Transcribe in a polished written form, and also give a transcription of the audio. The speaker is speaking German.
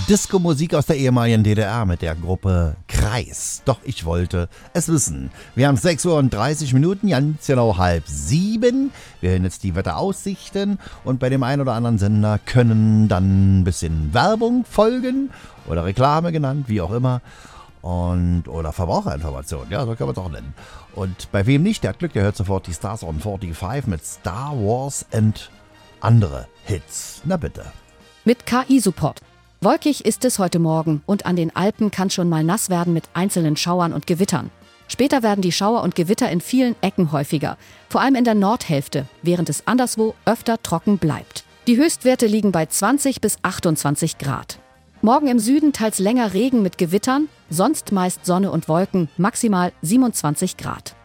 Disco-Musik aus der ehemaligen DDR mit der Gruppe Kreis. Doch ich wollte es wissen. Wir haben 6:30 Uhr, ganz genau 6:30. Wir hören jetzt die Wetteraussichten und bei dem einen oder anderen Sender können dann ein bisschen Werbung folgen oder Reklame genannt, wie auch immer. Oder Verbraucherinformation, ja, so kann man es auch nennen. Und bei wem nicht, der hat Glück, der hört sofort die Stars on 45 mit Star Wars und andere Hits. Na bitte. Mit KI-Support. Wolkig ist es heute Morgen und an den Alpen kann schon mal nass werden mit einzelnen Schauern und Gewittern. Später werden die Schauer und Gewitter in vielen Ecken häufiger, vor allem in der Nordhälfte, während es anderswo öfter trocken bleibt. Die Höchstwerte liegen bei 20 bis 28 Grad. Morgen im Süden teils länger Regen mit Gewittern, sonst meist Sonne und Wolken, maximal 27 Grad.